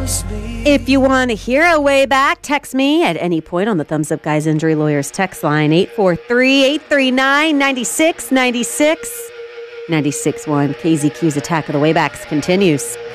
If you want to hear a way back, text me at any point on the Thumbs Up Guys Injury Lawyers text line, 843-839-9696. 96.1 KZQ's Attack of the Waybacks continues.